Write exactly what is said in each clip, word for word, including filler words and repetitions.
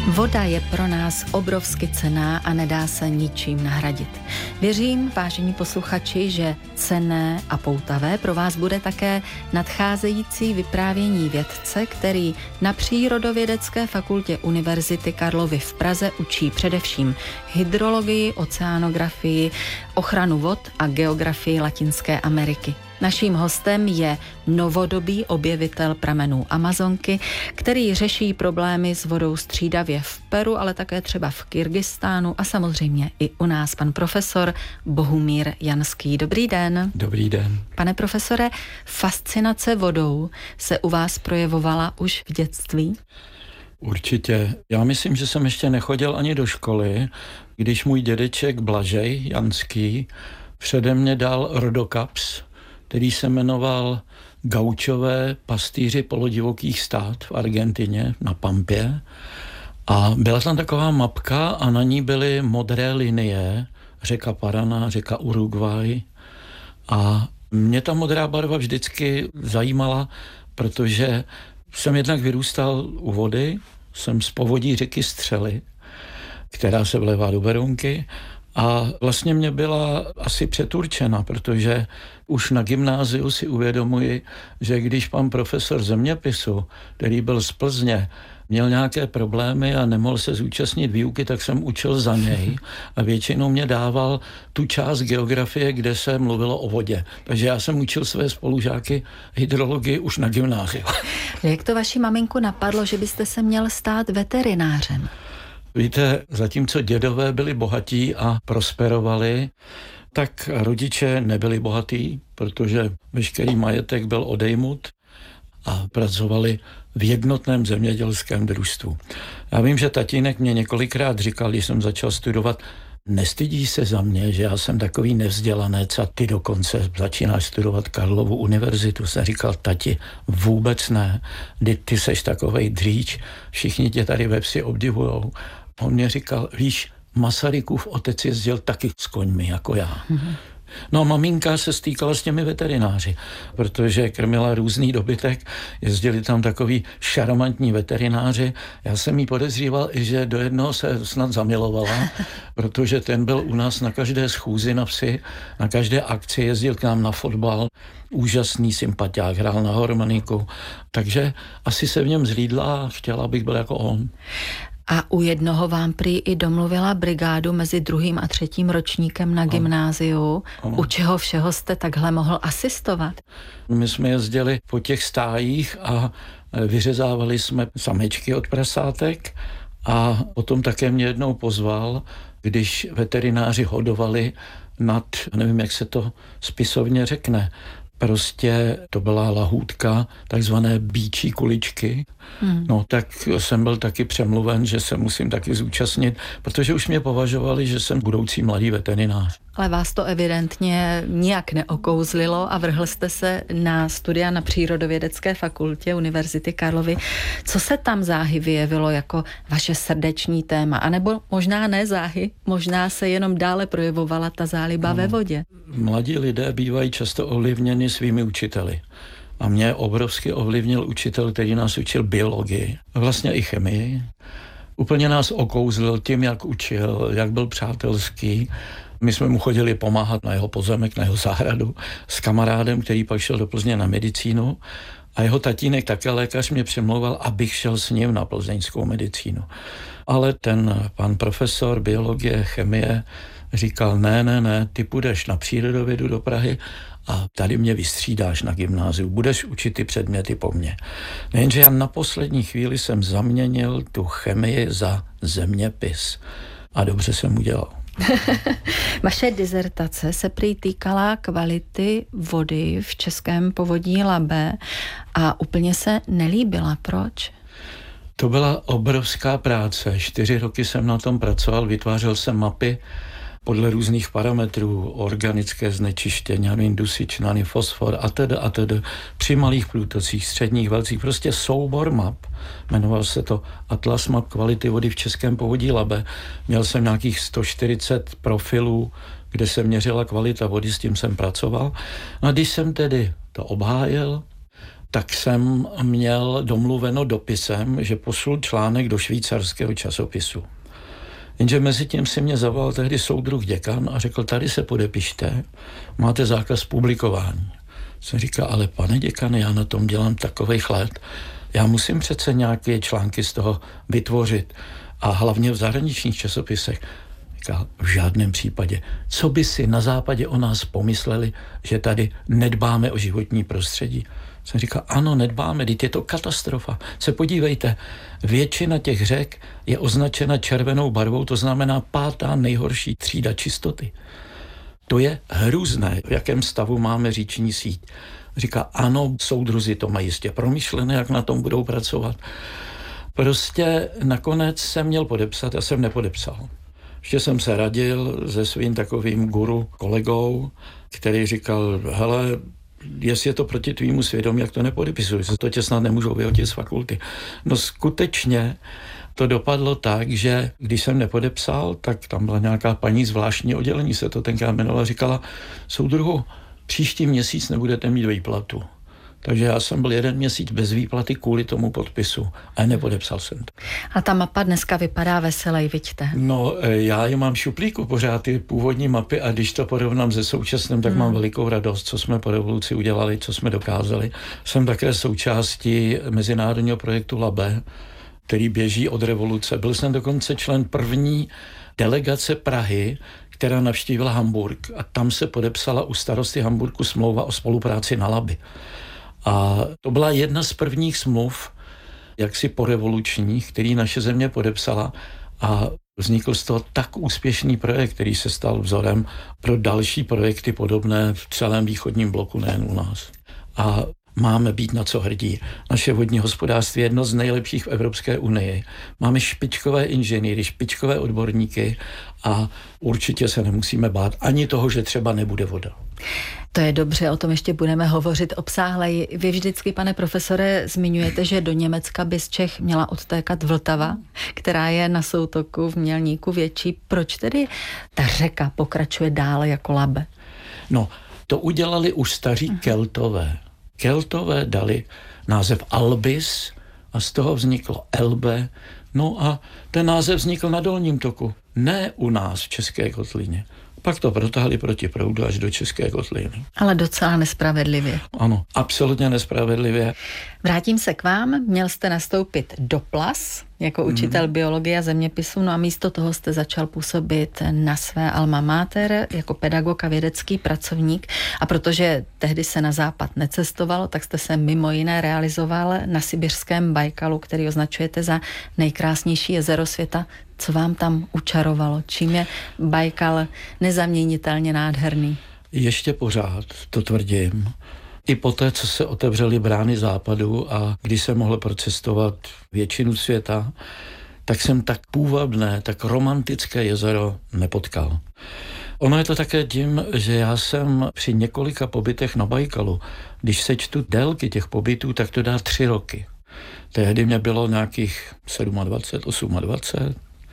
Voda je pro nás obrovsky cenná a nedá se ničím nahradit. Věřím, vážení posluchači, že cenné a poutavé pro vás bude také nadcházející vyprávění vědce, který na Přírodovědecké fakultě Univerzity Karlovy v Praze učí především hydrologii, oceánografii, ochranu vod a geografii Latinské Ameriky. Naším hostem je novodobý objevitel pramenů Amazonky, který řeší problémy s vodou střídavě v Peru, ale také třeba v Kyrgyzstánu a samozřejmě i u nás, pan profesor Bohumír Janský. Dobrý den. Dobrý den. Pane profesore, fascinace vodou se u vás projevovala už v dětství? Určitě. Já myslím, že jsem ještě nechodil ani do školy, když můj dědeček Blažej Janský přede mě dal rodokaps, který se jmenoval Gaučové pastýři polodivokých stát v Argentině na Pampě. A byla tam taková mapka a na ní byly modré linie, řeka Paraná, řeka Uruguay. A mě ta modrá barva vždycky zajímala, protože jsem jednak vyrůstal u vody, jsem z povodí řeky Střely, která se vlévá do Berounky. A vlastně mě byla asi předurčena, protože už na gymnáziu si uvědomuji, že když pan profesor zeměpisu, který byl z Plzně, měl nějaké problémy a nemohl se zúčastnit výuky, tak jsem učil za něj a většinou mě dával tu část geografie, kde se mluvilo o vodě. Takže já jsem učil své spolužáky hydrologii už na gymnáziu. Jak to vaši maminku napadlo, že byste se měl stát veterinářem? Víte, zatímco dědové byli bohatí a prosperovali, tak rodiče nebyli bohatí, protože veškerý majetek byl odejmut a pracovali v jednotném zemědělském družstvu. Já vím, že tatínek mě několikrát říkal, když jsem začal studovat, nestydí se za mě, že já jsem takový nevzdělanec a ty dokonce začínáš studovat Karlovu univerzitu. Jsem říkal, tati, vůbec ne, ty, ty seš takovej dříč, všichni tě tady ve vsi obdivujou. On mě říkal, víš, Masarykův otec jezdil taky s koňmi, jako já. Mm-hmm. No a maminka se stýkala s těmi veterináři, protože krmila různý dobytek, jezdili tam takový šarmantní veterináři. Já jsem jí podezříval, že do jednoho se snad zamilovala, protože ten byl u nás na každé schůzi na vsi, na každé akci, jezdil k nám na fotbal, úžasný sympatiák, hrál na harmoniku, takže asi se v něm zlídla a chtěla, abych byl jako on. A u jednoho vám prý i domluvila brigádu mezi druhým a třetím ročníkem na gymnáziu. Ano. U čeho všeho jste takhle mohl asistovat? My jsme jezdili po těch stájích a vyřezávali jsme samečky od prasátek a potom také mě jednou pozval, když veterináři hodovali nad, nevím, jak se to spisovně řekne, prostě to byla lahůdka, takzvané býčí kuličky. Hmm. No tak jsem byl taky přemluven, že se musím taky zúčastnit, protože už mě považovali, že jsem budoucí mladý veterinář. Ale vás to evidentně nijak neokouzlilo a vrhl jste se na studia na Přírodovědecké fakultě Univerzity Karlovy. Co se tam záhy vyjevilo jako vaše srdeční téma? A nebo možná ne záhy, možná se jenom dále projevovala ta záliba no. ve vodě? Mladí lidé bývají často ovlivněni svými učiteli. A mě obrovsky ovlivnil učitel, který nás učil biologii, vlastně i chemii. Úplně nás okouzlil tím, jak učil, jak byl přátelský. My jsme mu chodili pomáhat na jeho pozemek, na jeho zahradu s kamarádem, který pak šel do Plzně na medicínu. A jeho tatínek, také lékař, mě přemlouval, abych šel s ním na plzeňskou medicínu. Ale ten pan profesor biologie, chemie říkal, ne, ne, ne, ty půjdeš na přírodovědu do Prahy a tady mě vystřídáš na gymnáziu, budeš učit ty předměty po mně. Jenže já na poslední chvíli jsem zaměnil tu chemii za zeměpis a dobře jsem udělal. Vaše dizertace se prý týkala kvality vody v českém povodí Labe a úplně se nelíbila. Proč? To byla obrovská práce. Čtyři roky jsem na tom pracoval, vytvářel jsem mapy podle různých parametrů, organické znečištění, dusičnany, fosfor a tedy a tedy při malých průtocích, středních, velcích, prostě soubor map. Jmenoval se to Atlas map kvality vody v českém povodí Labe. Měl jsem nějakých sto čtyřicet profilů, kde se měřila kvalita vody, s tím jsem pracoval. A když jsem tedy to obhájil tak jsem měl domluveno dopisem, že pošlu článek do švýcarského časopisu. Jenže mezi tím si mě zavolal tehdy soudruh děkan a řekl, tady se podepište, máte zákaz publikování. Jsem říkal, ale pane děkane, já na tom dělám takovej let, já musím přece nějaké články z toho vytvořit a hlavně v zahraničních časopisech. Říkal, v žádném případě. Co by si na západě o nás pomysleli, že tady nedbáme o životní prostředí? Jsem říkal, ano, nedbáme, teď je to katastrofa. Se podívejte, většina těch řek je označena červenou barvou, to znamená pátá nejhorší třída čistoty. To je hrůzné, v jakém stavu máme říční síť. Říká, ano, soudruzi to mají jistě promyšlené, jak na tom budou pracovat. Prostě nakonec jsem měl podepsat, já jsem nepodepsal. Ještě jsem se radil se svým takovým guru kolegou, který říkal, hele, jestli je to proti tvýmu svědomí, jak to nepodepisuj, to tě snad nemůžou vyhodit z fakulty. No skutečně to dopadlo tak, že když jsem nepodepsal, tak tam byla nějaká paní zvláštní oddělení, se to tenkrát jmenovala, říkala, soudruhu, příští měsíc nebudete mít výplatu. Takže já jsem byl jeden měsíc bez výplaty kvůli tomu podpisu a nepodepsal jsem to. A ta mapa dneska vypadá veselej, vidíte? No, já ji mám v šuplíku pořád, ty původní mapy, a když to porovnám se současným, tak hmm. mám velikou radost, co jsme po revoluci udělali, co jsme dokázali. Jsem také součástí mezinárodního projektu Labe, který běží od revoluce. Byl jsem dokonce člen první delegace Prahy, která navštívila Hamburg a tam se podepsala u starosty Hamburku smlouva o spolupráci na Labi. A to byla jedna z prvních smluv, jaksi porevolučních, který naše země podepsala a vznikl z toho tak úspěšný projekt, který se stal vzorem pro další projekty podobné v celém východním bloku, nejen u nás. A máme být na co hrdí. Naše vodní hospodářství je jedno z nejlepších v Evropské unii. Máme špičkové inženýry, špičkové odborníky a určitě se nemusíme bát ani toho, že třeba nebude voda. To je dobře, o tom ještě budeme hovořit obsáhleji. Vy vždycky, pane profesore, zmiňujete, že do Německa by z Čech měla odtékat Vltava, která je na soutoku v Mělníku větší. Proč tedy ta řeka pokračuje dále jako Labe? No, to udělali už staří uh-huh. Keltové. Keltové dali název Albis a z toho vzniklo Elbe. No a ten název vznikl na dolním toku, ne u nás v České kotlině. Pak to protáhli proti proudu až do České kotliny. Ale docela nespravedlivě. Ano, absolutně nespravedlivě. Vrátím se k vám. Měl jste nastoupit do Plas jako učitel mm. biologie a zeměpisu, no a místo toho jste začal působit na své alma mater jako pedagog a vědecký pracovník. A protože tehdy se na západ necestovalo, tak jste se mimo jiné realizoval na sibiřském Bajkalu, který označujete za nejkrásnější jezero světa. Co vám tam učarovalo? Čím je Bajkal nezaměnitelně nádherný? Ještě pořád, to tvrdím. I poté, co se otevřely brány západu a když jsem mohl procestovat většinu světa, tak jsem tak půvabné, tak romantické jezero nepotkal. Ono je to také tím, že já jsem při několika pobytech na Bajkalu, když sečtu délky těch pobytů, tak to dá tři roky. Tehdy mě bylo nějakých dvacet sedm, dvacet osm.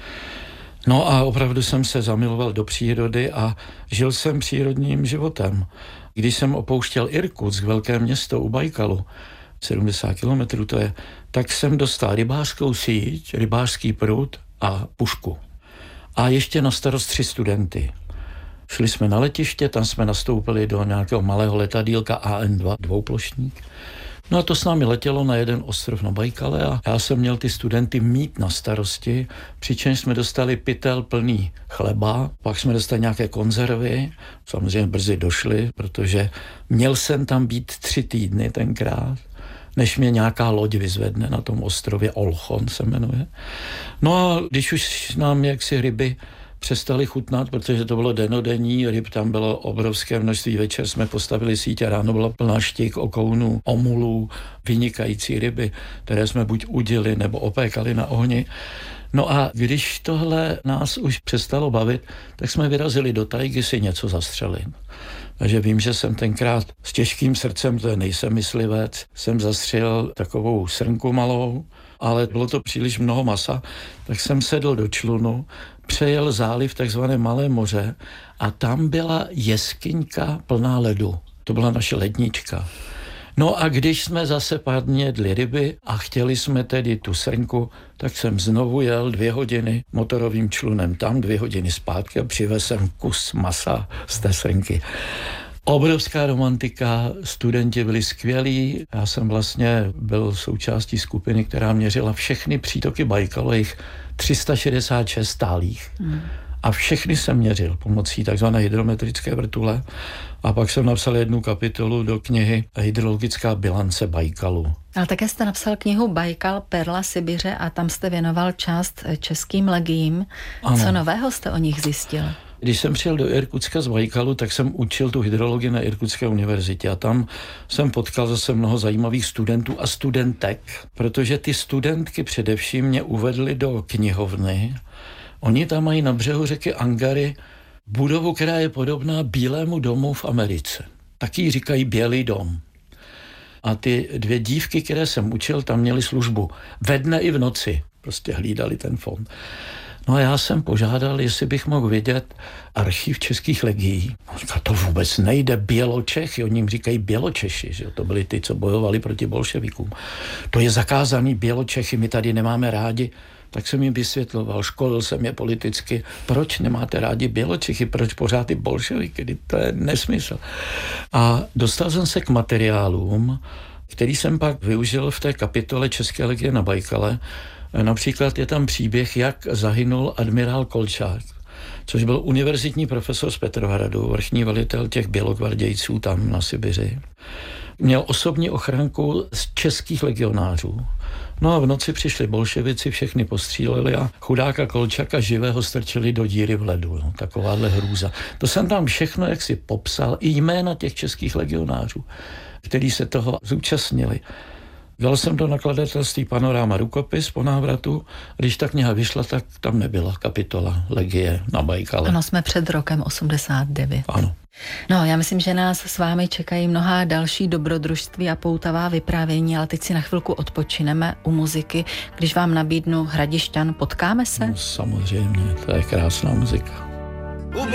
No a opravdu jsem se zamiloval do přírody a žil jsem přírodním životem. Když jsem opouštěl Irkutsk, velké město u Bajkalu, sedmdesát kilometrů to je, tak jsem dostal rybářskou síť, rybářský prut a pušku. A ještě na starost tři studenty. Šli jsme na letiště, tam jsme nastoupili do nějakého malého letadýlka A N dva, dvouplošník. No a to s námi letělo na jeden ostrov na Bajkale a já jsem měl ty studenty mít na starosti, přičemž jsme dostali pytel plný chleba, pak jsme dostali nějaké konzervy, samozřejmě brzy došly, protože měl jsem tam být tři týdny tenkrát, než mě nějaká loď vyzvedne na tom ostrově, Olchon se jmenuje. No a když už nám jaksi ryby přestali chutnat, protože to bylo denodenní, ryb tam bylo obrovské množství, večer jsme postavili síť a ráno byla plná štik, okounů, omulů, vynikající ryby, které jsme buď udili nebo opékali na ohni. No a když tohle nás už přestalo bavit, tak jsme vyrazili do tajgy si něco zastřelit. Takže vím, že jsem tenkrát s těžkým srdcem, to nejsem myslivec, jsem zastřelil takovou srnku malou, ale bylo to příliš mnoho masa, tak jsem sedl do člunu, přejel záliv takzvané Malé moře a tam byla jeskyňka plná ledu. To byla naše lednička. No a když jsme zase pár dní jedli ryby a chtěli jsme tedy tu srnku, tak jsem znovu jel dvě hodiny motorovým člunem tam, dvě hodiny zpátky a přivez jsem kus masa z té srnky. Obrovská romantika, studenti byli skvělí, já jsem vlastně byl součástí skupiny, která měřila všechny přítoky Bajkalu, jich tři sta šedesát šest stálých. Hmm. A všechny jsem měřil pomocí takzvané hydrometrické vrtule. A pak jsem napsal jednu kapitolu do knihy Hydrologická bilance Bajkalu. Ale také jste napsal knihu Bajkal, perla Sibiře a tam jste věnoval část českým legiím. Ano. Co nového jste o nich zjistil? Když jsem přijel do Irkutska z Bajkalu, tak jsem učil tu hydrologii na Irkutské univerzitě a tam jsem potkal zase mnoho zajímavých studentů a studentek, protože ty studentky především mě uvedly do knihovny. Oni tam mají na břehu řeky Angary budovu, která je podobná Bílému domu v Americe. Taky říkají Bělý dom. A ty dvě dívky, které jsem učil, tam měly službu ve dne i v noci. Prostě hlídali ten fond. No a já jsem požádal, jestli bych mohl vidět archiv českých legií. Říkal, to vůbec nejde, Běločechy, oni jim říkají Běločeši, že to byli ty, co bojovali proti bolševikům. To je zakázaný Běločechy, my tady nemáme rádi. Tak jsem jim vysvětloval, školil jsem je politicky, proč nemáte rádi Běločechy, proč pořád ty bolševiky, to je nesmysl. A dostal jsem se k materiálům, který jsem pak využil v té kapitole České legie na Bajkale. Například je tam příběh, jak zahynul admirál Kolčák, což byl univerzitní profesor z Petrohradu, vrchní velitel těch bělogvardějců tam na Sibiři. Měl osobní ochranku z českých legionářů. No a v noci přišli bolševici, všechny postříleli a chudáka Kolčaka živého strčili do díry v ledu. No, takováhle hrůza. To jsem tam všechno jaksi popsal, i jména těch českých legionářů, kteří se toho zúčastnili. Dal jsem do nakladatelství Panorama rukopis po návratu. Když ta kniha vyšla, tak tam nebyla kapitola legie na Bajkale. Ano, jsme před rokem osmdesát devět. Ano. No, já myslím, že nás s vámi čekají mnohá další dobrodružství a poutavá vyprávění, ale teď si na chvilku odpočineme u muziky. Když vám nabídnu Hradišťan, potkáme se? No, samozřejmě, to je krásná muzika.